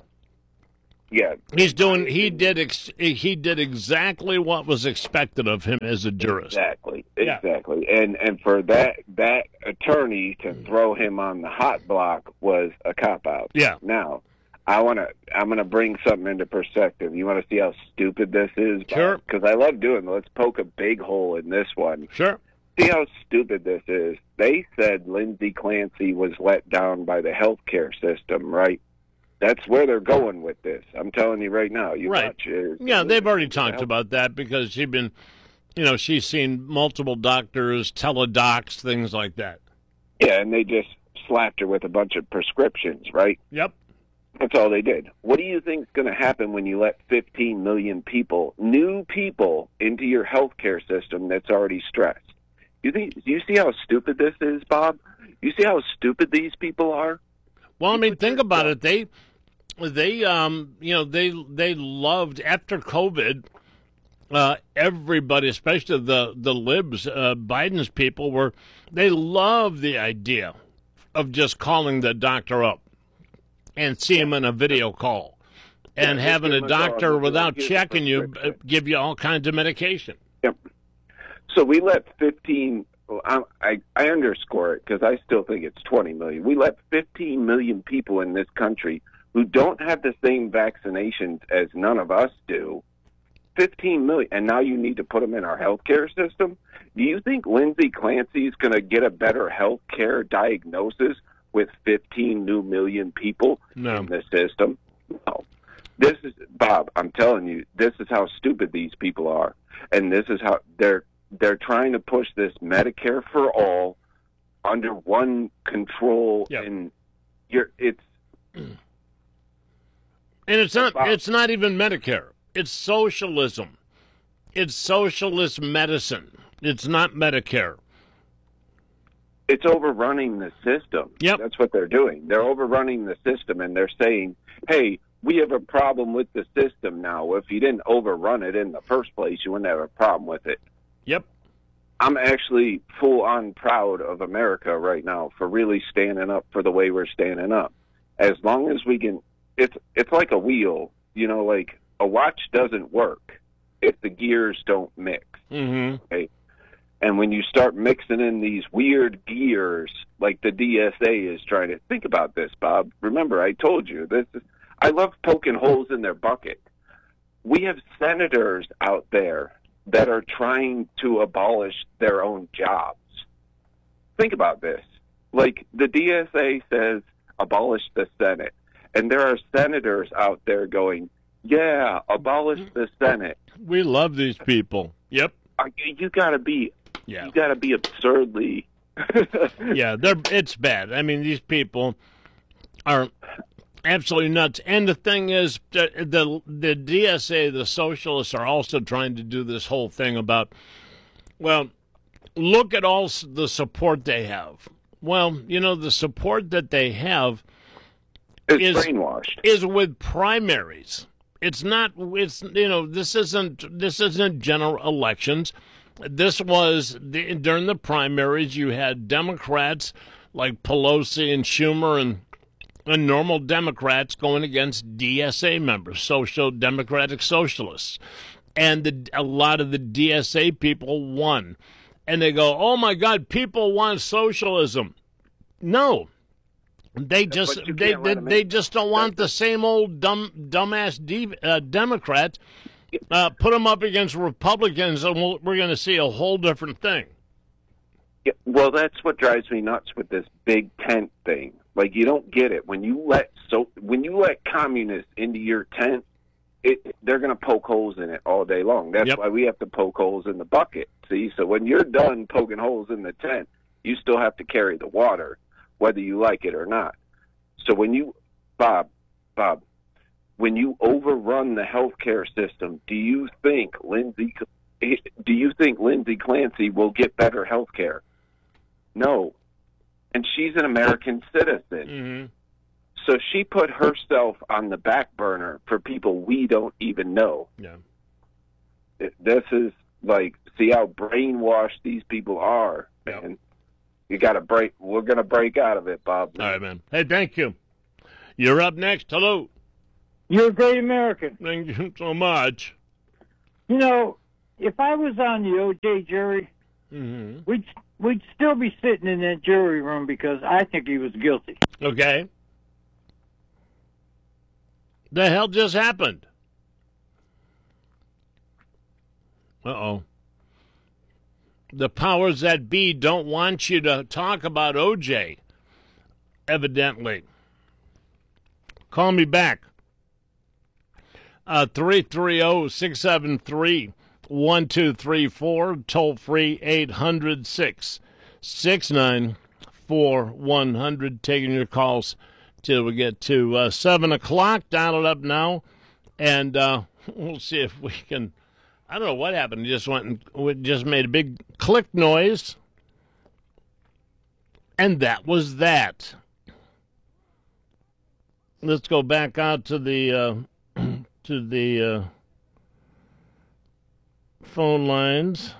D: Yeah,
A: he's doing. He did. Ex, he did exactly what was expected of him as a jurist.
D: Exactly.
A: Yeah.
D: Exactly. And and for that that attorney to throw him on the hot block was a cop out.
A: Yeah.
D: Now, I want to. I'm going to bring something into perspective. You want to see how stupid this is?
A: Sure.
D: Because I love doing. Let's poke a big hole in this one.
A: Sure.
D: See how stupid this is. They said Lindsay Clancy was let down by the healthcare system, right? That's where they're going with this. I'm telling you right now. You
A: right.
D: watch it.
A: Yeah, they've already talked about that because she's been, you know, she's seen multiple doctors, teledocs, things like that.
D: Yeah, and they just slapped her with a bunch of prescriptions, right?
A: Yep.
D: That's all they did. What do you think is going to happen when you let fifteen million people, new people, into your healthcare system that's already stressed? You think? Do you see how stupid this is, Bob? You see how stupid these people are?
A: Well, I mean, think about it. They, they, um, you know, they they loved after COVID. Uh, everybody, especially the the libs, uh, Biden's people, were they loved the idea of just calling the doctor up and see him in a video call, and
D: yeah,
A: having a doctor without
D: give
A: checking you uh, give you all kinds of medication.
D: Yep. So we let fifteen. I, I, I underscore it because I still think it's twenty million. We let fifteen million people in this country who don't have the same vaccinations as none of us do. fifteen million, and now you need to put them in our healthcare system? Do you think Lindsay Clancy is going to get a better healthcare diagnosis with fifteen new million people
A: no.
D: in the system? No. This is, Bob, I'm telling you, this is how stupid these people are. And this is how they're They're trying to push this Medicare for all under one control,
A: yep.
D: and you're it's
A: and it's not it's not even Medicare. It's socialism. It's socialist medicine. It's not Medicare.
D: It's overrunning the system.
A: Yep.
D: That's what they're doing. They're overrunning the system, and they're saying, "Hey, we have a problem with the system now. If you didn't overrun it in the first place, you wouldn't have a problem with it."
A: Yep.
D: I'm actually full-on proud of America right now for really standing up for the way we're standing up. As long as we can, it's it's like a wheel. You know, like a watch doesn't work if the gears don't mix.
A: Mm-hmm.
D: Okay? And when you start mixing in these weird gears, like the D S A is trying to think about this, Bob. Remember, I told you this is. I love poking holes in their bucket. We have senators out there that are trying to abolish their own jobs. Think about this. Like, the D S A says abolish the Senate. And there are senators out there going, yeah, abolish the Senate.
A: We love these people. Yep.
D: You gotta be,
A: yeah.
D: you gotta be absurdly.
A: yeah, they're, it's bad. I mean, these people are absolutely nuts. And the thing is, the, the the D S A, the socialists, are also trying to do this whole thing about, well, look at all the support they have. Well, you know, the support that they have
D: it's
A: is
D: brainwashed.
A: Is with primaries. It's not. It's you know. This isn't. This isn't general elections. This was the, during the primaries. You had Democrats like Pelosi and Schumer and. And normal Democrats going against D S A members, social democratic socialists. And the, a lot of the D S A people won. And they go, oh, my God, people want socialism. No. They just they they, they just don't want the same old dumb dumbass de, uh, Democrats. Uh, put them up against Republicans, and we'll, we're going to see a whole different thing.
D: Yeah, well, that's what drives me nuts with this big tent thing. Like, you don't get it. When you let so when you let communists into your tent, it, they're going to poke holes in it all day long. That's
A: Yep.
D: why we have to poke holes in the bucket. See, so when you're done poking holes in the tent, you still have to carry the water, whether you like it or not. So when you, Bob, Bob, when you overrun the healthcare system, do you think Lindsay, do you think Lindsay Clancy will get better healthcare? No, and she's an American citizen.
A: Mm-hmm.
D: So she put herself on the back burner for people we don't even know.
A: Yeah.
D: This is like, see how brainwashed these people are, man. Yep. You got to break. We're going to break out of it, Bob.
A: All right, man. Hey, thank you. You're up next. Hello.
E: You're a great American.
A: Thank you so much.
E: You know, if I was on the O J jury,
A: mm-hmm.
E: we'd we'd still be sitting in that jury room because I think he was guilty.
A: Okay. The hell just happened? Uh-oh. The powers that be don't want you to talk about O J, evidently. Call me back. Uh, three three zero, six seven three, one two three four, toll free eight hundred, six six nine, four one hundred. Taking your calls till we get to uh, seven o'clock. Dial it up now, and uh, we'll see if we can. I don't know what happened. It just went and we just made a big click noise, and that was that. Let's go back out to the uh, to the uh, phone lines.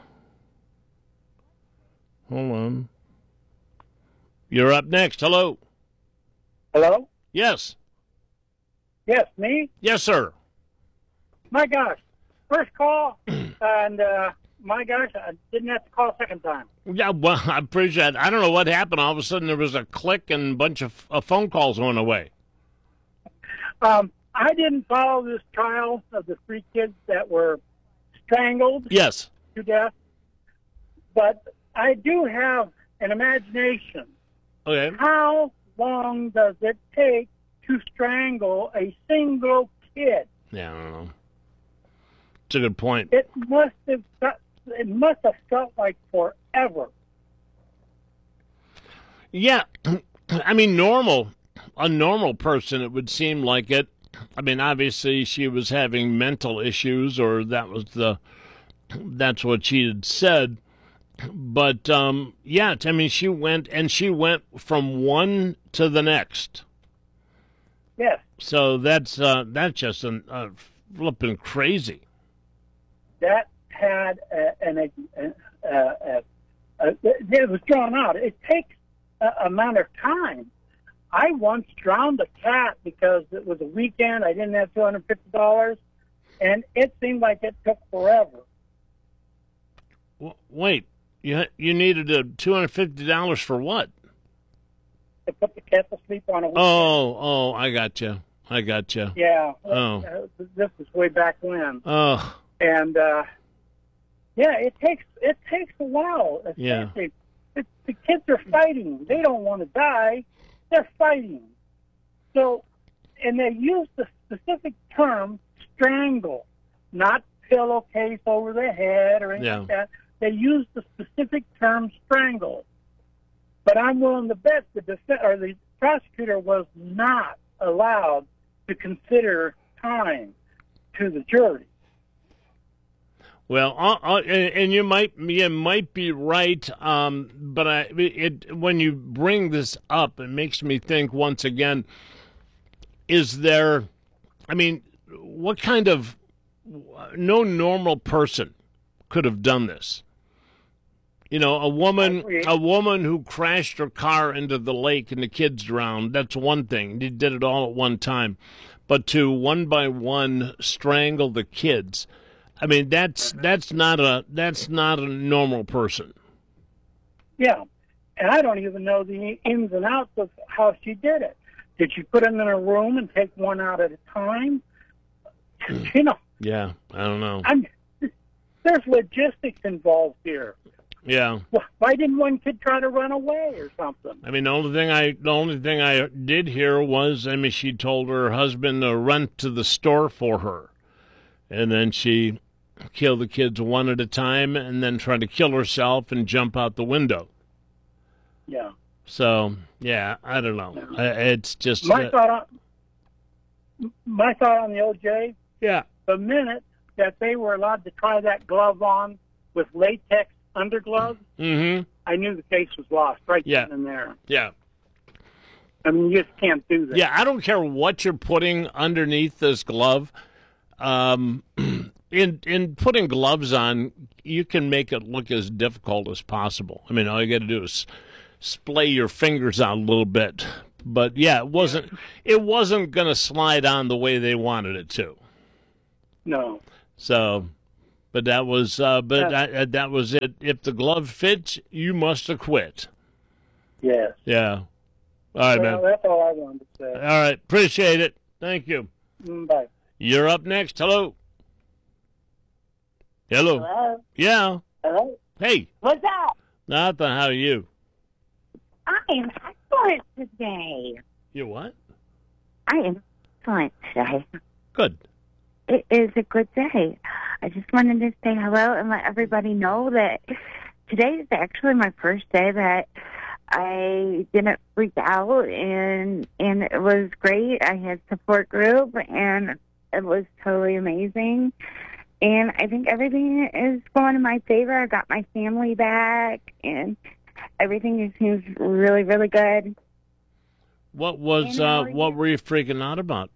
A: Hold on. You're up next. Hello.
E: Hello?
A: Yes.
E: Yes, me?
A: Yes, sir.
E: My gosh. First call, and uh, my gosh, I didn't have to call a second time.
A: Yeah, well, I appreciate it. I don't know what happened. All of a sudden, there was a click and a bunch of uh, phone calls went away.
E: Um, I didn't follow this trial of the three kids that were strangled
A: Yes.
E: to death, but I do have an imagination.
A: Okay.
E: How long does it take to strangle a single kid?
A: Yeah, I don't know. It's a good point.
E: It must have it must have felt like forever.
A: Yeah, I mean, normal, a normal person, it would seem like it. I mean, obviously, she was having mental issues, or that was the, that's what she had said. But um, yeah, I mean, she went and she went from one to the next.
E: Yes.
A: So that's uh, that's just an uh, flipping crazy.
E: That had a, an a, a, a, a, it was drawn out. It takes a amount of time. I once drowned a cat because it was a weekend. I didn't have two hundred fifty dollars, and it seemed like it took forever.
A: W- wait, you you needed a two hundred fifty dollars for what?
E: To put the cat to sleep on a weekend.
A: Oh, oh, I got you. I got you.
E: Yeah.
A: Oh.
E: Uh, this was way back when.
A: Oh.
E: And uh, yeah, it takes it takes a while.
A: Yeah.
E: It, the kids are fighting. They don't want to die. They're fighting. So, and they use the specific term strangle, not pillowcase over the head or anything
A: Yeah.
E: like that. They use the specific term strangle. But I'm willing to bet the def- or the prosecutor was not allowed to consider time to the jury.
A: Well, uh, uh, and and you might you might be right, um, but I, it when you bring this up, it makes me think once again: is there? I mean, what kind of no normal person could have done this? You know, a woman, a woman who crashed her car into the lake and the kids drowned. That's one thing. They did it all at one time, but to one by one strangle the kids. I mean, that's that's not a that's not a normal person.
E: Yeah, and I don't even know the ins and outs of how she did it. Did she put them in a room and take one out at a time? You know.
A: Yeah, I don't know.
E: I'm, there's logistics involved here.
A: Yeah.
E: Why didn't one kid try to run away or something?
A: I mean, the only thing I the only thing I did hear was, I mean, she told her husband to run to the store for her, and then she killed the kids one at a time, and then tried to kill herself and jump out the window.
E: Yeah.
A: So yeah, I don't know. I, it's just
E: My
A: uh,
E: thought on my thought on the O J.
A: Yeah.
E: The minute that they were allowed to try that glove on with latex undergloves,
A: mm-hmm.
E: I knew the case was lost right
A: Yeah.
E: then and there.
A: Yeah.
E: I mean, you just can't do that.
A: Yeah, I don't care what you're putting underneath this glove. Um, in in putting gloves on, you can make it look as difficult as possible. I mean, all you got to do is splay your fingers out a little bit. But yeah, it wasn't it wasn't going to slide on the way they wanted it to.
E: No.
A: So, but that was uh, but I, that was it. If the glove fits, you must have quit.
E: Yes.
A: Yeah. All right,
E: well,
A: man.
E: that's all I wanted to say.
A: All right, appreciate it. Thank you.
E: Mm, Bye.
A: You're up next. Hello. Hello.
F: Hello?
A: Yeah.
F: Hello?
A: Hey.
F: What's up?
A: Nothing. How are you?
F: I am excellent today.
A: You what?
F: I am excellent today.
A: Good.
F: It is a good day. I just wanted to say hello and let everybody know that today is actually my first day that I didn't freak out, and and it was great. I had support group, and it was totally amazing. And I think everything is going in my favor. I got my family back, and everything just seems really, really good.
A: What was uh, what were you freaking out about?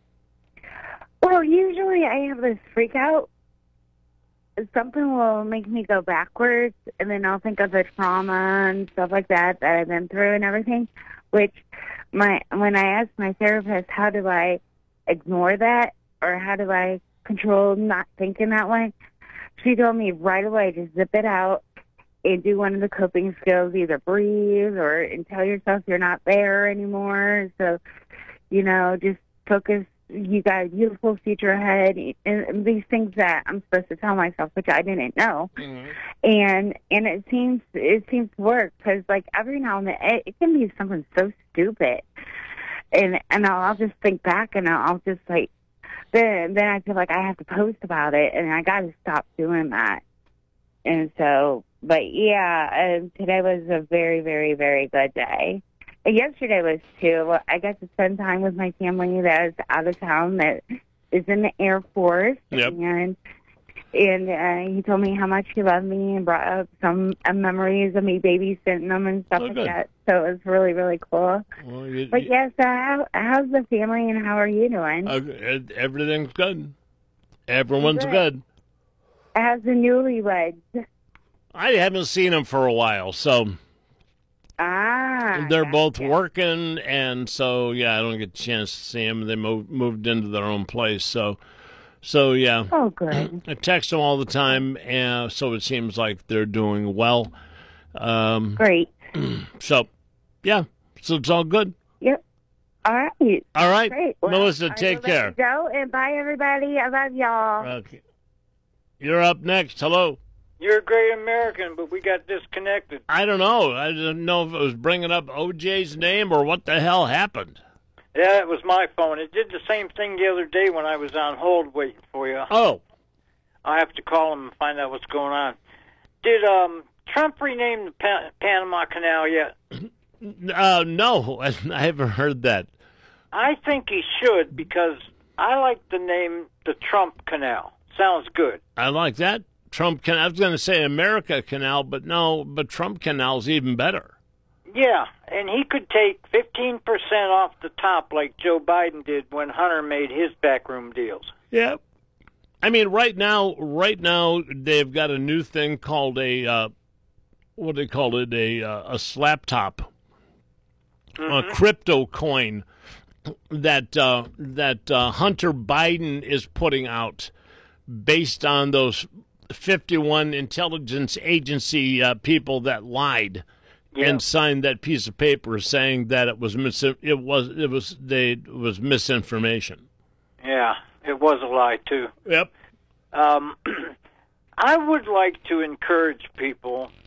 F: Well, usually I have this freak out. Something will make me go backwards, and then I'll think of the trauma and stuff like that that I've been through and everything. Which, my when I asked my therapist, how do I ignore that, or how do I control not thinking that way, she told me right away, just zip it out and do one of the coping skills, either breathe or and tell yourself you're not there anymore. So, you know, just focus. You got a beautiful future ahead, and, and these things that I'm supposed to tell myself, which I didn't know.
A: Mm-hmm.
F: And and it seems it seems to work, because like every now and then it, it can be something so stupid, and and I'll, I'll just think back and I'll, I'll just like then then I feel like I have to post about it, and I got to stop doing that. And so, but yeah, uh, today was a very very very good day. Yesterday was too. I got to spend time with my family that's out of town, that is in the Air Force,
A: yep.
F: and and uh, he told me how much he loved me and brought up some uh, memories of me babysitting them and stuff
A: oh,
F: like
A: good.
F: that. So it was really really cool.
A: Well, you,
F: But yes, uh, how, how's the family and how are you doing?
A: uh, everything's good. Everyone's
F: Good.
A: good.
F: How's the newlyweds?
A: I haven't seen them for a while, so.
F: Ah,
A: They're both working, and so yeah, I don't get a chance to see them. They moved moved into their own place, so so yeah.
F: Oh, good.
A: I text them all the time, and so it seems like they're doing well. Um,
F: Great.
A: So yeah, so it's all good.
F: Yep. All right.
A: All right,
F: Great. Well,
A: Melissa,
F: I
A: take
F: will let
A: care.
F: you go, and bye everybody. I love y'all.
A: Okay. You're up next. Hello.
G: You're a great American, but we got disconnected.
A: I don't know. I didn't know if it was bringing up O J's name or what the hell happened.
G: Yeah, it was my phone. It did the same thing the other day when I was on hold waiting for you.
A: Oh.
G: I have to call him and find out what's going on. Did um, Trump rename the pa- Panama Canal yet?
A: Uh, no, I haven't heard that.
G: I think he should, because I like the name the Trump Canal. Sounds good.
A: I like that. Trump Canal. I was going to say America Canal, but no, but Trump Canal's even better.
G: Yeah, and he could take fifteen percent off the top like Joe Biden did when Hunter made his backroom deals.
A: Yeah. I mean, right now, right now they've got a new thing called a, uh, what do they call it, a, uh, a slap top, mm-hmm. a crypto coin that, uh, that uh, Hunter Biden is putting out based on those fifty-one intelligence agency uh, people that lied yeah. and signed that piece of paper saying that it was mis- it was it was they it was misinformation.
G: Yeah, it was a lie too.
A: Yep.
G: Um, I would like to encourage people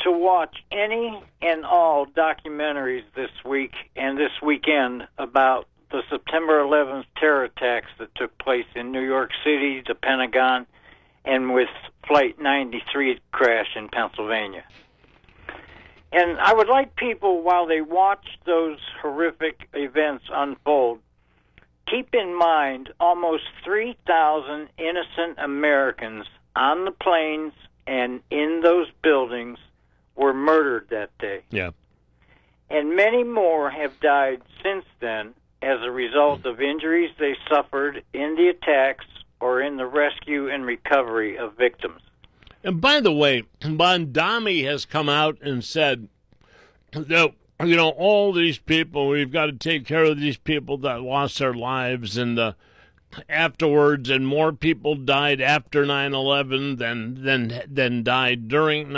G: to watch any and all documentaries this week and this weekend about the September eleventh terror attacks that took place in New York City, the Pentagon, and with Flight ninety-three crash in Pennsylvania. And I would like people, while they watch those horrific events unfold, keep in mind almost three thousand innocent Americans on the planes and in those buildings were murdered that day.
A: Yeah.
G: And many more have died since then as a result of injuries they suffered in the attacks or in the rescue and recovery of victims.
A: And by the way, Mondami has come out and said that, you know, all these people, we've got to take care of these people that lost their lives and uh, afterwards, and more people died after nine eleven than, than, than died during